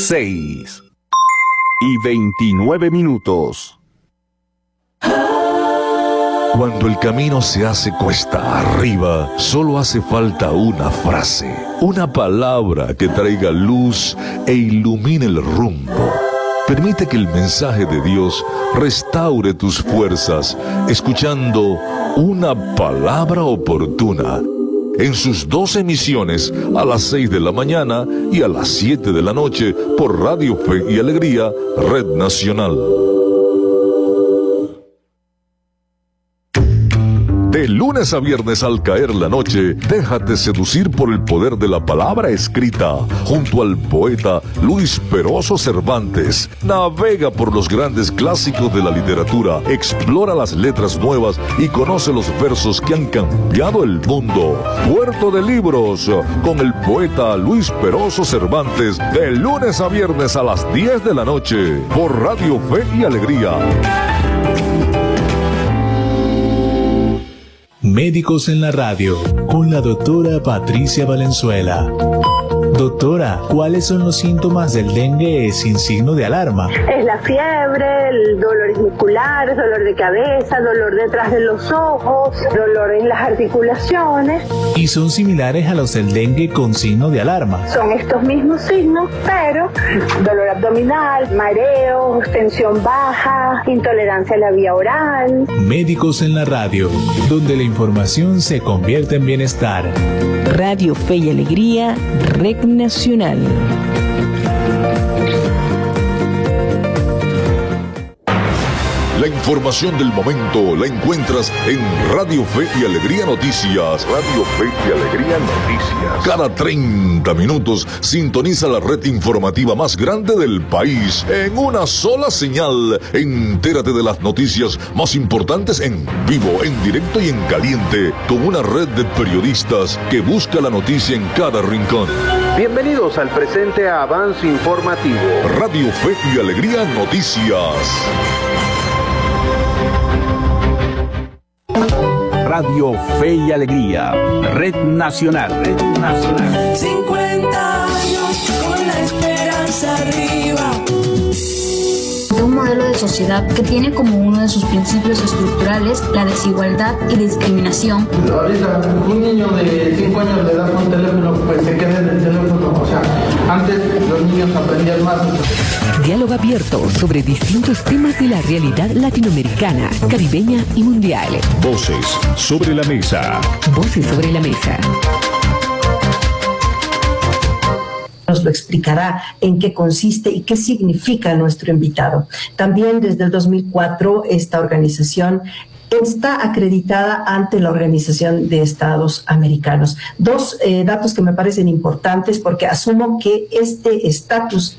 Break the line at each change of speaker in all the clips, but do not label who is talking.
6:29.
Cuando el camino se hace cuesta arriba, solo hace falta una frase, una palabra que traiga luz e ilumine el rumbo. Permite que el mensaje de Dios restaure tus fuerzas, escuchando una palabra oportuna. En sus 2 emisiones, a las 6 de la mañana y a las 7 de la noche, por Radio Fe y Alegría, Red Nacional. De lunes a viernes al caer la noche, déjate seducir por el poder de la palabra escrita, junto al poeta Luis Peroso Cervantes. Navega por los grandes clásicos de la literatura, explora las letras nuevas y conoce los versos que han cambiado el mundo. Puerto de Libros, con el poeta Luis Peroso Cervantes, de lunes a viernes a las 10 de la noche, por Radio Fe y Alegría.
Médicos en la Radio, con la doctora Patricia Valenzuela. Doctora, ¿cuáles son los síntomas del dengue sin signo de alarma?
Es la fiebre, el dolores musculares, dolor de cabeza, dolor detrás de los ojos, dolor en las articulaciones.
¿Y son similares a los del dengue con signo de alarma?
Son estos mismos signos, pero dolor abdominal, mareo, tensión baja, intolerancia a la vía oral.
Médicos en la Radio, donde la información se convierte en bienestar.
Radio Fe y Alegría, Red Nacional.
La información del momento la encuentras en Radio Fe y Alegría Noticias. Radio Fe y Alegría Noticias. Cada 30 minutos sintoniza la red informativa más grande del país en una sola señal. Entérate de las noticias más importantes en vivo, en directo y en caliente, con una red de periodistas que busca la noticia en cada rincón.
Bienvenidos al presente avance informativo.
Radio Fe y Alegría Noticias.
Radio Fe y Alegría, Red Nacional. Red Nacional.
50 años con la esperanza arriba.
Un modelo de sociedad que tiene como uno de sus principios estructurales la desigualdad y discriminación.
Ahorita un niño de 5 años le das un teléfono, pues se queda en el teléfono. O sea, antes los niños aprendían más.
Diálogo abierto sobre distintos temas de la realidad latinoamericana, caribeña y mundial.
Voces sobre la mesa.
Voces sobre la mesa.
Nos lo explicará en qué consiste y qué significa nuestro invitado. También desde el 2004 esta organización está acreditada ante la Organización de Estados Americanos. 2 datos que me parecen importantes porque asumo que este estatus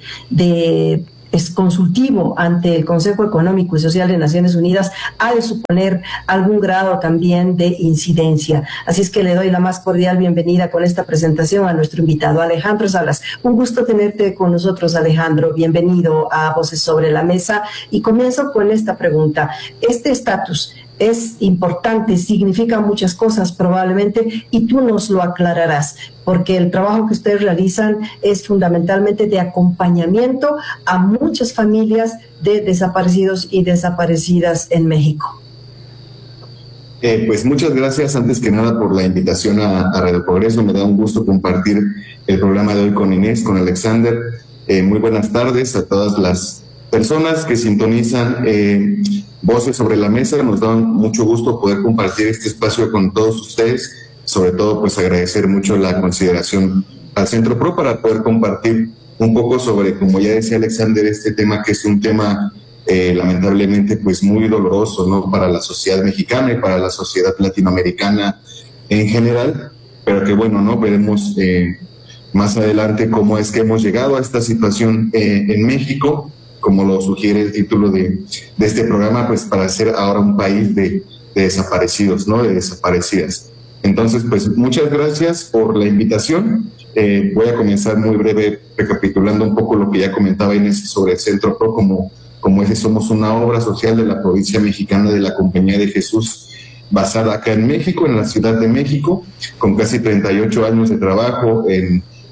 es consultivo ante el Consejo Económico y Social de Naciones Unidas ha de suponer algún grado también de incidencia. Así es que le doy la más cordial bienvenida con esta presentación a nuestro invitado, Alejandro Salas. Un gusto tenerte con nosotros, Alejandro. Bienvenido a Voces sobre la Mesa. Y comienzo con esta pregunta. Este estatus es importante, significa muchas cosas probablemente, y tú nos lo aclararás, porque el trabajo que ustedes realizan es fundamentalmente de acompañamiento a muchas familias de desaparecidos y desaparecidas en México.
Pues muchas gracias antes que nada por la invitación a Radio Progreso. Me da un gusto compartir el programa de hoy con Inés, con Alexander. Muy buenas tardes a todas las personas que sintonizan Voces sobre la Mesa. Nos da mucho gusto poder compartir este espacio con todos ustedes. Sobre todo, pues agradecer mucho la consideración al Centro Pro para poder compartir un poco sobre, como ya decía Alexander, este tema que es un tema lamentablemente pues muy doloroso, ¿no?, para la sociedad mexicana y para la sociedad latinoamericana en general, pero que bueno, ¿no?, veremos más adelante cómo es que hemos llegado a esta situación en México, como lo sugiere el título de este programa, pues para ser ahora un país de desaparecidos, ¿no?, de desaparecidas. Entonces, pues muchas gracias por la invitación. Voy a comenzar muy breve recapitulando un poco lo que ya comentaba Inés sobre el Centro Pro, como ese somos una obra social de la provincia mexicana de la Compañía de Jesús, basada acá en México, en la Ciudad de México, con casi 38 años de trabajo en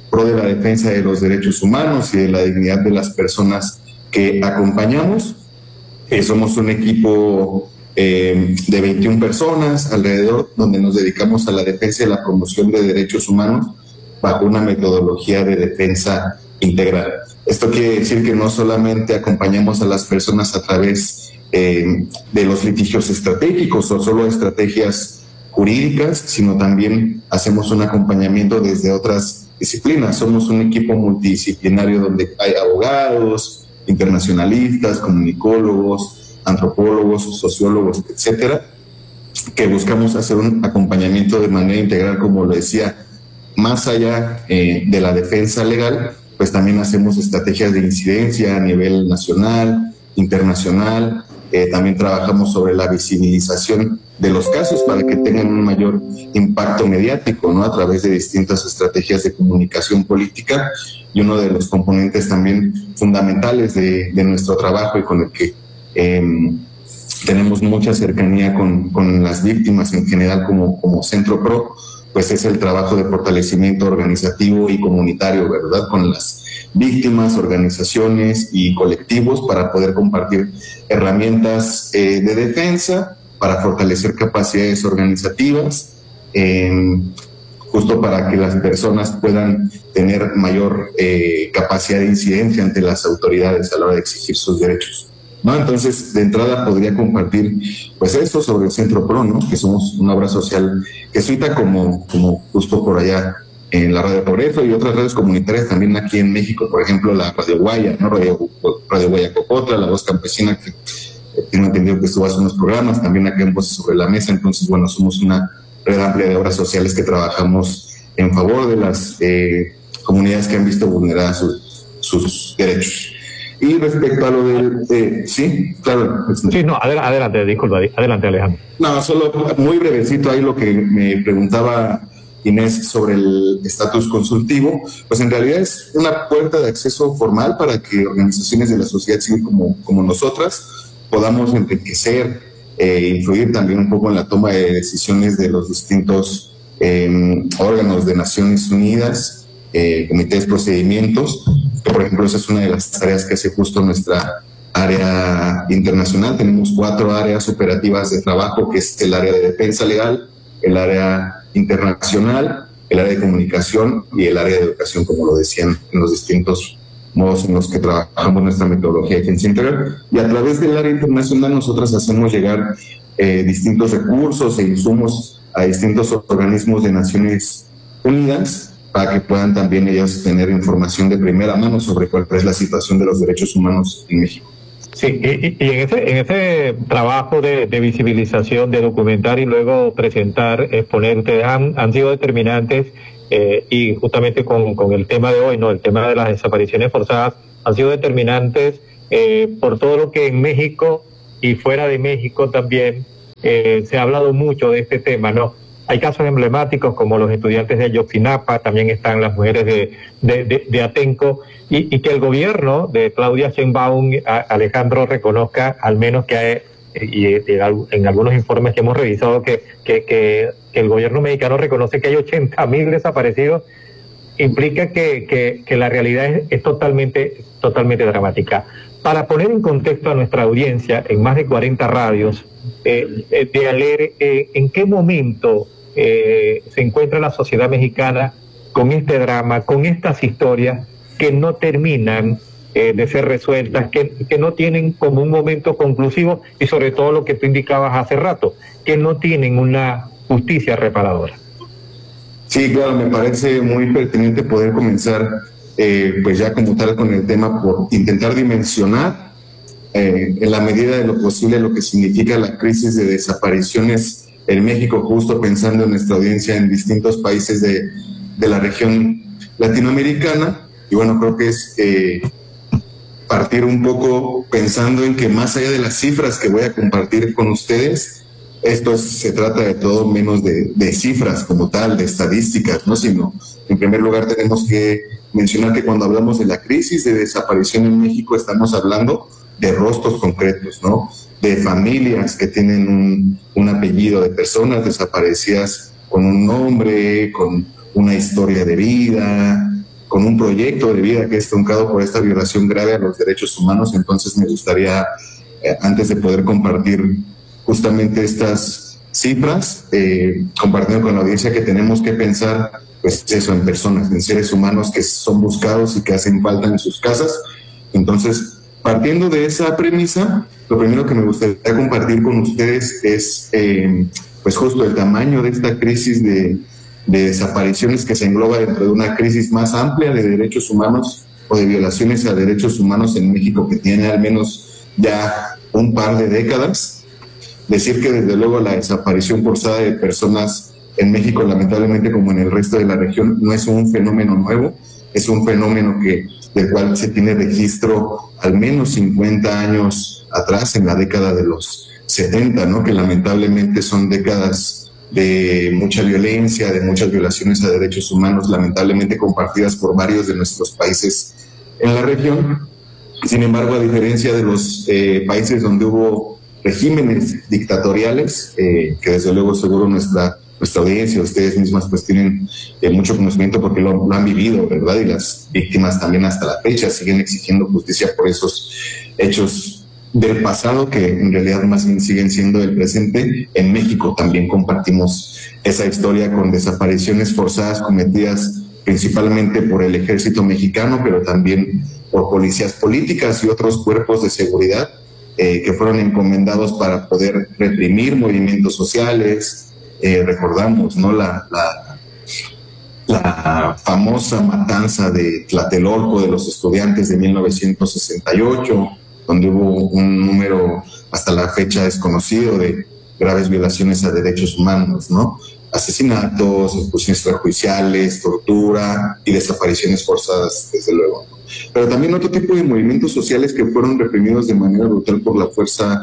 pro de la defensa de los derechos humanos y de la dignidad de las personas que acompañamos. Somos un equipo de 21 personas alrededor, donde nos dedicamos a la defensa y la promoción de derechos humanos bajo una metodología de defensa integral. Esto quiere decir que no solamente acompañamos a las personas a través de los litigios estratégicos o solo estrategias jurídicas, sino también hacemos un acompañamiento desde otras disciplinas. Somos un equipo multidisciplinario donde hay abogados, internacionalistas, comunicólogos, antropólogos, sociólogos, etcétera, que buscamos hacer un acompañamiento de manera integral, como lo decía, más allá de la defensa legal, pues también hacemos estrategias de incidencia a nivel nacional, internacional. También trabajamos sobre la visibilización de los casos para que tengan un mayor impacto mediático, ¿no? A través de distintas estrategias de comunicación política, y uno de los componentes también fundamentales de nuestro trabajo y con el que tenemos mucha cercanía con las víctimas en general como Centro Pro, pues es el trabajo de fortalecimiento organizativo y comunitario, ¿verdad? Con las víctimas, organizaciones y colectivos para poder compartir herramientas de defensa, para fortalecer capacidades organizativas, justo para que las personas puedan tener mayor capacidad de incidencia ante las autoridades a la hora de exigir sus derechos, ¿no? Entonces, de entrada podría compartir pues esto sobre el Centro Pro, ¿no? Que somos una obra social jesuita como justo por allá en la Radio Progreso y otras redes comunitarias también aquí en México, por ejemplo la Radio Guaya, ¿no? Radio Guaya Cocotla, La Voz Campesina, que tengo entendido que estuvo hace unos programas, también acá en Voces sobre la Mesa. Entonces, bueno, somos una red amplia de obras sociales que trabajamos en favor de las comunidades que han visto vulneradas sus derechos. Y respecto a lo del... sí, claro.
Sí, no, adelante, disculpa, adelante, Alejandro.
No, solo muy brevecito ahí lo que me preguntaba Inés sobre el estatus consultivo, pues en realidad es una puerta de acceso formal para que organizaciones de la sociedad civil como nosotras podamos enriquecer, influir también un poco en la toma de decisiones de los distintos órganos de Naciones Unidas, comités, procedimientos, que por ejemplo esa es una de las tareas que hace justo nuestra área internacional. Tenemos 4 áreas operativas de trabajo, que es el área de defensa legal, el área internacional, el área de comunicación y el área de educación, como lo decían en los distintos modos en los que trabajamos nuestra metodología de defensa integral. Y a través del área internacional nosotros hacemos llegar distintos recursos e insumos a distintos organismos de Naciones Unidas para que puedan también ellos tener información de primera mano sobre cuál es la situación de los derechos humanos en México.
Sí, y en ese trabajo de visibilización, de documentar y luego presentar, exponer, ustedes han sido determinantes y justamente con el tema de hoy, ¿no? El tema de las desapariciones forzadas, han sido determinantes por todo lo que en México y fuera de México también se ha hablado mucho de este tema, ¿no? Hay casos emblemáticos como los estudiantes de Ayotzinapa, también están las mujeres de Atenco, y que el gobierno de Claudia Sheinbaum, Alejandro, reconozca, al menos que en algunos informes que hemos revisado, que el gobierno mexicano reconoce que hay 80,000 desaparecidos, implica que la realidad es totalmente dramática. Para poner en contexto a nuestra audiencia, en más de 40 radios, de leer en qué momento se encuentra la sociedad mexicana con este drama, con estas historias que no terminan de ser resueltas, que no tienen como un momento conclusivo, y sobre todo lo que tú indicabas hace rato, que no tienen una justicia reparadora.
Sí, claro, me parece muy pertinente poder comenzar pues ya como tal con el tema por intentar dimensionar en la medida de lo posible lo que significa la crisis de desapariciones en México, justo pensando en nuestra audiencia en distintos países de la región latinoamericana. Y bueno, creo que es partir un poco pensando en que más allá de las cifras que voy a compartir con ustedes, se trata de todo menos de cifras como tal, de estadísticas, ¿no? Sino, en primer lugar, tenemos que mencionar que cuando hablamos de la crisis de desaparición en México, estamos hablando de rostros concretos, ¿no? De familias que tienen un apellido, de personas desaparecidas con un nombre, con una historia de vida, con un proyecto de vida que es truncado por esta violación grave a los derechos humanos. Entonces me gustaría, antes de poder compartir justamente estas cifras, compartiendo con la audiencia que tenemos que pensar, pues eso, en personas, en seres humanos que son buscados y que hacen falta en sus casas. Entonces, partiendo de esa premisa, lo primero que me gustaría compartir con ustedes es pues justo el tamaño de esta crisis de desapariciones que se engloba dentro de una crisis más amplia de derechos humanos o de violaciones a derechos humanos en México, que tiene al menos ya un par de décadas. Decir que desde luego la desaparición forzada de personas en México, lamentablemente como en el resto de la región, no es un fenómeno nuevo, es un fenómeno del cual se tiene registro al menos 50 años atrás, en la década de los 70, ¿no? Que lamentablemente son décadas de mucha violencia, de muchas violaciones a derechos humanos, lamentablemente compartidas por varios de nuestros países en la región. Sin embargo, a diferencia de los países donde hubo regímenes dictatoriales, que desde luego seguro nuestra audiencia, ustedes mismas pues tienen mucho conocimiento porque lo han vivido, ¿verdad? Y las víctimas también hasta la fecha siguen exigiendo justicia por esos hechos del pasado, que en realidad más bien siguen siendo el presente. En México también compartimos esa historia con desapariciones forzadas cometidas principalmente por el ejército mexicano, pero también por policías políticas y otros cuerpos de seguridad que fueron encomendados para poder reprimir movimientos sociales. Recordamos, ¿no?, la famosa matanza de Tlatelolco de los estudiantes de 1968, donde hubo un número hasta la fecha desconocido de graves violaciones a derechos humanos, ¿no? Asesinatos, ejecuciones extrajudiciales, tortura y desapariciones forzadas, desde luego. Pero también otro tipo de movimientos sociales que fueron reprimidos de manera brutal por la fuerza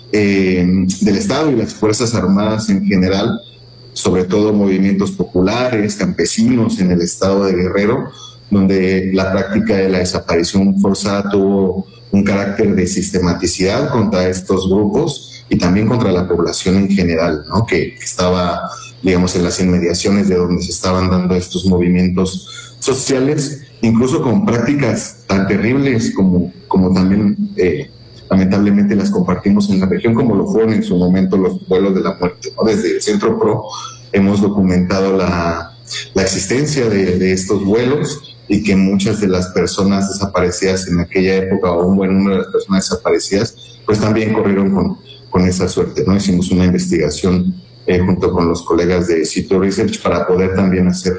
del Estado y las Fuerzas Armadas en general, sobre todo movimientos populares, campesinos en el estado de Guerrero, donde la práctica de la desaparición forzada tuvo un carácter de sistematicidad contra estos grupos y también contra la población en general, ¿no?, que estaba, digamos, en las inmediaciones de donde se estaban dando estos movimientos sociales, incluso con prácticas tan terribles como también lamentablemente las compartimos en la región, como lo fueron en su momento los vuelos de la muerte, ¿no? Desde el Centro PRO hemos documentado la existencia de estos vuelos, y que muchas de las personas desaparecidas en aquella época, o un buen número de las personas desaparecidas, pues también corrieron con esa suerte, ¿no? Hicimos una investigación junto con los colegas de Sitio Research para poder también hacer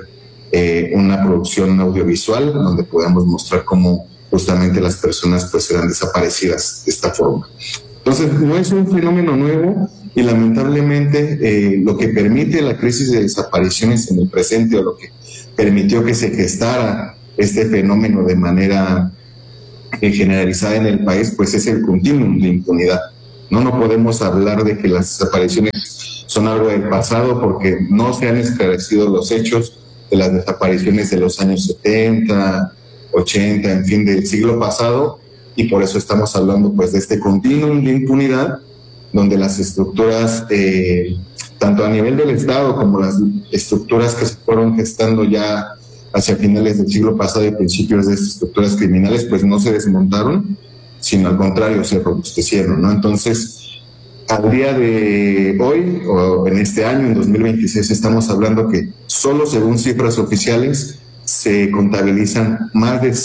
una producción audiovisual donde podamos mostrar cómo justamente las personas pues eran desaparecidas de esta forma. Entonces, no es un fenómeno nuevo, y lamentablemente lo que permite la crisis de desapariciones en el presente, o lo que permitió que se gestara este fenómeno de manera generalizada en el país, pues es el continuum de impunidad. No podemos hablar de que las desapariciones son algo del pasado, porque no se han esclarecido los hechos de las desapariciones de los años 70, 80, en fin, del siglo pasado, y por eso estamos hablando pues de este continuum de impunidad, donde las estructuras, tanto a nivel del Estado como las estructuras que se fueron gestando ya hacia finales del siglo pasado y principios de estas estructuras criminales, pues no se desmontaron, sino al contrario, se robustecieron, ¿no? Entonces, al día de hoy, o en este año, en 2026, estamos hablando que solo según cifras oficiales se contabilizan más de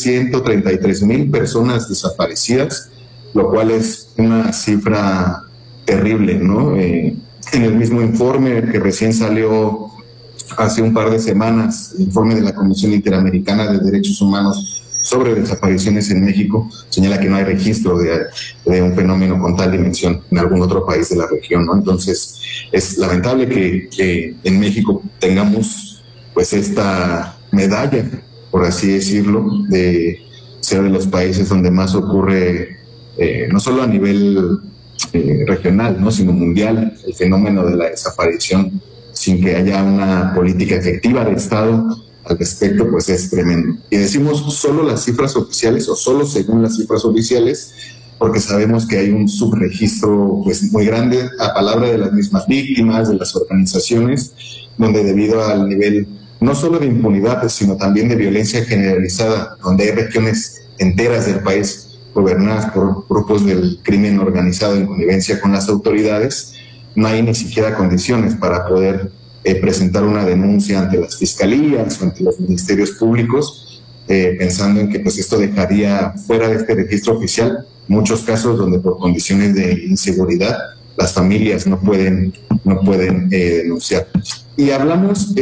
133,000 personas desaparecidas, lo cual es una cifra terrible, ¿no? En el mismo informe que recién salió hace un par de semanas, el informe de la Comisión Interamericana de Derechos Humanos sobre desapariciones en México, señala que no hay registro de un fenómeno con tal dimensión en algún otro país de la región, ¿no? Entonces, es lamentable que en México tengamos pues esta medalla, por así decirlo, de ser de los países donde más ocurre, no solo a nivel regional, ¿no?, sino mundial, el fenómeno de la desaparición sin que haya una política efectiva de Estado al respecto, pues es tremendo. Y decimos solo las cifras oficiales, o solo según las cifras oficiales, porque sabemos que hay un subregistro pues muy grande a palabra de las mismas víctimas, de las organizaciones, donde debido al nivel no solo de impunidad, sino también de violencia generalizada, donde hay regiones enteras del país gobernadas por grupos del crimen organizado en connivencia con las autoridades. No hay ni siquiera condiciones para poder presentar una denuncia ante las fiscalías o ante los ministerios públicos, pensando en que pues esto dejaría fuera de este registro oficial muchos casos donde por condiciones de inseguridad las familias no pueden denunciar. Y hablamos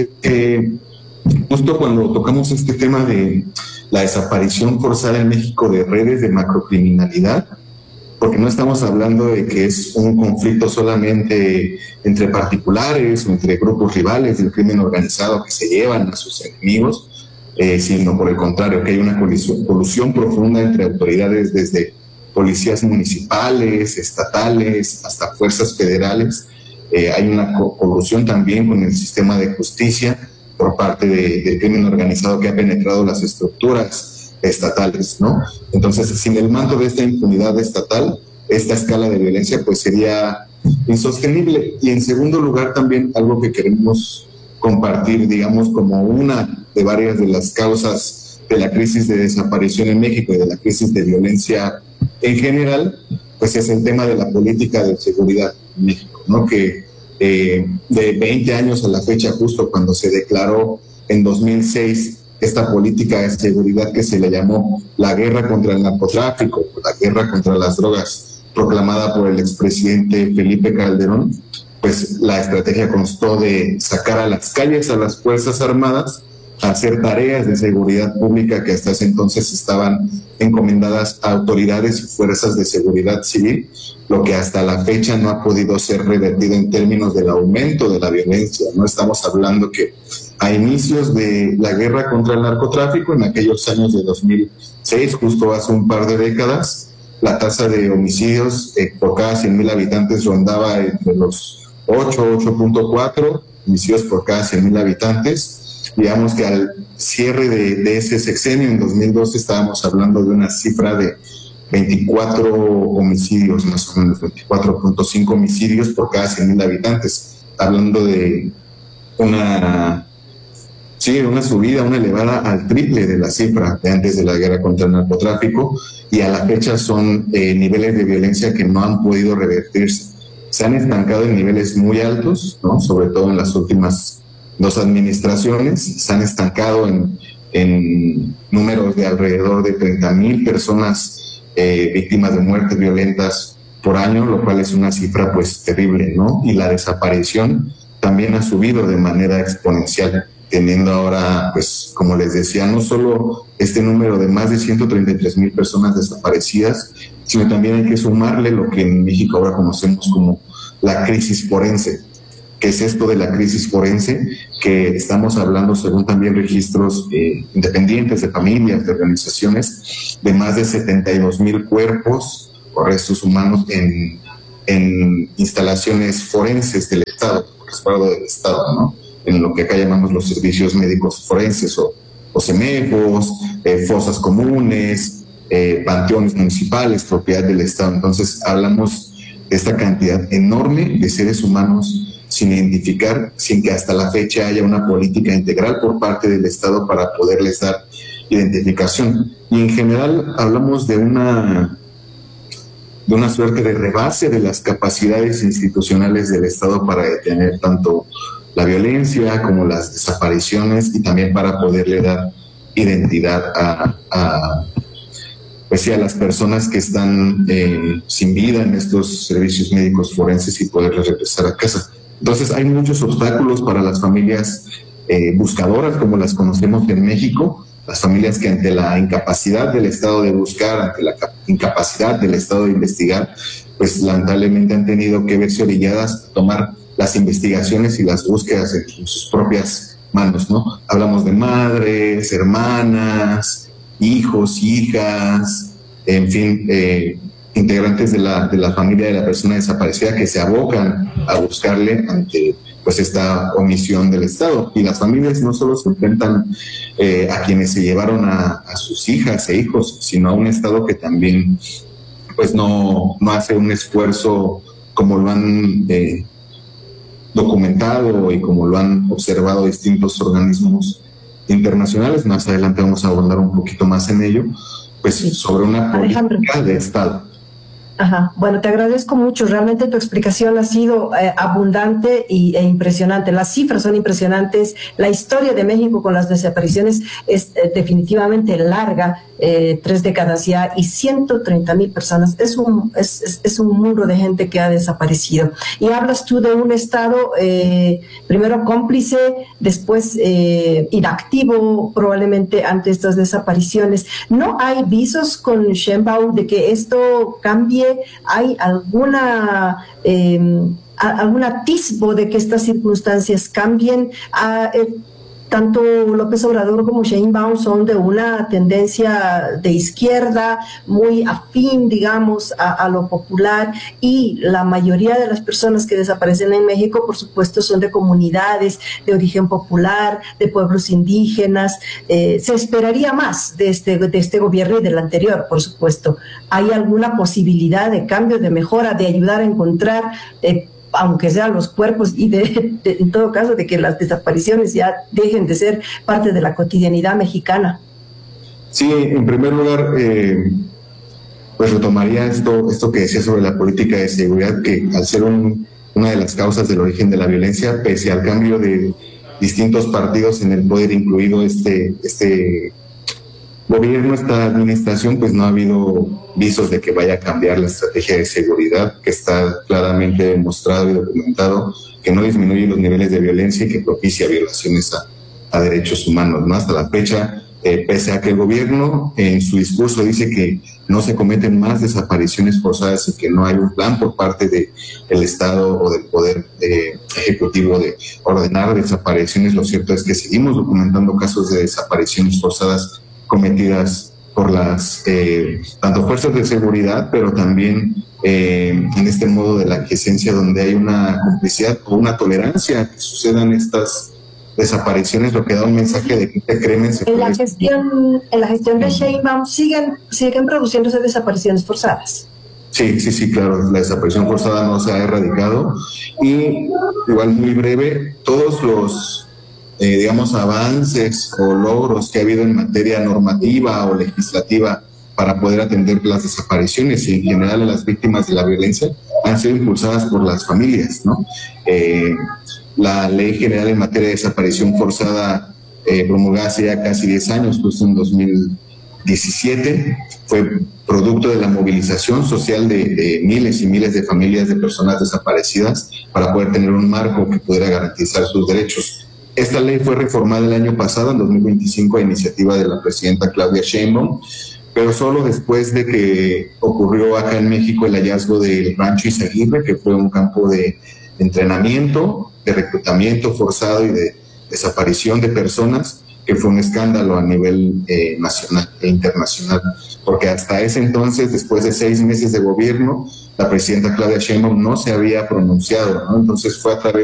justo cuando tocamos este tema de la desaparición forzada en México de redes de macrocriminalidad, porque no estamos hablando de que es un conflicto solamente entre particulares o entre grupos rivales del crimen organizado que se llevan a sus enemigos, sino por el contrario, que hay una colusión profunda entre autoridades desde policías municipales, estatales, hasta fuerzas federales. Hay una colusión también con el sistema de justicia por parte del crimen organizado que ha penetrado las estructuras estatales, ¿no? Entonces, sin el manto de esta impunidad estatal, esta escala de violencia pues sería insostenible. Y en segundo lugar, también algo que queremos compartir, digamos, como una de varias de las causas de la crisis de desaparición en México y de la crisis de violencia en general, pues es el tema de la política de seguridad en México, ¿no? Que de 20 años a la fecha, justo cuando se declaró en 2006 esta política de seguridad que se le llamó la guerra contra el narcotráfico, la guerra contra las drogas, proclamada por el expresidente Felipe Calderón, pues la estrategia constó de sacar a las calles a las Fuerzas Armadas a hacer tareas de seguridad pública que hasta ese entonces estaban encomendadas a autoridades y fuerzas de seguridad civil, lo que hasta la fecha no ha podido ser revertido en términos del aumento de la violencia. No estamos hablando que a inicios de la guerra contra el narcotráfico, en aquellos años de 2006, justo hace un par de décadas, la tasa de homicidios por cada 100,000 habitantes rondaba entre los 8.4 homicidios por cada 100,000 habitantes. Digamos que al cierre de ese sexenio, en 2012, estábamos hablando de una cifra de 24 homicidios, más o menos 24.5 homicidios por cada 100,000 habitantes, hablando de una subida, una elevada al triple de la cifra de antes de la guerra contra el narcotráfico, y a la fecha son niveles de violencia que no han podido revertirse. Se han estancado en niveles muy altos, ¿no? Sobre todo en las últimas 2 administraciones, se han estancado en números de alrededor de 30,000 personas víctimas de muertes violentas por año, lo cual es una cifra pues terrible, ¿no? Y la desaparición también ha subido de manera exponencial, teniendo ahora, pues, como les decía, no solo este número de más de 133,000 personas desaparecidas, sino también hay que sumarle lo que en México ahora conocemos como la crisis forense. ¿Qué es esto de la crisis forense? Que estamos hablando, según también registros independientes de familias, de organizaciones, de más de 72,000 cuerpos o restos humanos en instalaciones forenses del Estado, por respaldo del Estado, ¿no? En lo que acá llamamos los servicios médicos forenses o CEMEFOS, fosas comunes, panteones municipales, propiedad del Estado. Entonces hablamos de esta cantidad enorme de seres humanos sin identificar, sin que hasta la fecha haya una política integral por parte del Estado para poderles dar identificación. Y en general hablamos de una suerte de rebase de las capacidades institucionales del Estado para detener tanto la violencia como las desapariciones, y también para poderle dar identidad a las personas que están sin vida en estos servicios médicos forenses y poderles regresar a casa. Entonces hay muchos obstáculos para las familias buscadoras, como las conocemos en México, las familias que ante la incapacidad del Estado de buscar, ante la incapacidad del Estado de investigar, pues lamentablemente han tenido que verse orilladas a tomar las investigaciones y las búsquedas en sus propias manos, ¿no? Hablamos de madres, hermanas, hijos, hijas, en fin, integrantes de la familia de la persona desaparecida que se abocan a buscarle ante pues esta omisión del Estado. Y las familias no solo se enfrentan a quienes se llevaron a sus hijas e hijos, sino a un Estado que también pues no hace un esfuerzo como lo han documentado y como lo han observado distintos organismos internacionales, más adelante vamos a abordar un poquito más en ello, pues sobre una política de Estado.
Ajá. Bueno, te agradezco mucho. Realmente tu explicación ha sido abundante e impresionante. Las cifras son impresionantes. La historia de México con las desapariciones es definitivamente larga, 3 décadas ya, y 130,000 personas. Es un mundo de gente que ha desaparecido. Y hablas tú de un Estado primero cómplice, después inactivo probablemente ante estas desapariciones. ¿No hay visos con Sheinbaum de que esto cambie? ¿Hay algún atisbo de que estas circunstancias cambien? Tanto López Obrador como Sheinbaum son de una tendencia de izquierda, muy afín, digamos, a lo popular, y la mayoría de las personas que desaparecen en México, por supuesto, son de comunidades de origen popular, de pueblos indígenas. Se esperaría más de este gobierno y del anterior, por supuesto. ¿Hay alguna posibilidad de cambio, de mejora, de ayudar a encontrar aunque sean los cuerpos, y en todo caso de que las desapariciones ya dejen de ser parte de la cotidianidad mexicana?
Sí, en primer lugar, pues retomaría esto que decía sobre la política de seguridad, que al ser una de las causas del origen de la violencia, pese al cambio de distintos partidos en el poder, incluido este gobierno, esta administración, pues no ha habido visos de que vaya a cambiar la estrategia de seguridad, que está claramente demostrado y documentado que no disminuye los niveles de violencia y que propicia violaciones a derechos humanos, ¿no? Hasta la fecha, pese a que el gobierno en su discurso dice que no se cometen más desapariciones forzadas y que no hay un plan por parte del Estado o del Poder Ejecutivo de ordenar desapariciones, lo cierto es que seguimos documentando casos de desapariciones forzadas cometidas por las tanto fuerzas de seguridad, pero también en este modo de la aquiescencia, donde hay una complicidad o una tolerancia a que sucedan estas desapariciones, lo que da un mensaje de que te cremen.
En la gestión de Sheinbaum siguen produciéndose desapariciones forzadas.
Sí, claro, la desaparición forzada no se ha erradicado, y igual muy breve, todos los digamos, avances o logros que ha habido en materia normativa o legislativa para poder atender las desapariciones y en general a las víctimas de la violencia han sido impulsadas por las familias, ¿no? La Ley General en materia de desaparición forzada promulgada hace ya casi 10 años, justo en 2017, fue producto de la movilización social de miles y miles de familias de personas desaparecidas para poder tener un marco que pudiera garantizar sus derechos. Esta ley fue reformada el año pasado, en 2025, a iniciativa de la presidenta Claudia Sheinbaum, pero solo después de que ocurrió acá en México el hallazgo del Rancho Izaguirre, que fue un campo de entrenamiento, de reclutamiento forzado y de desaparición de personas, que fue un escándalo a nivel nacional e internacional, porque hasta ese entonces, después de 6 meses de gobierno, la presidenta Claudia Sheinbaum no se había pronunciado, ¿no? Entonces fue a través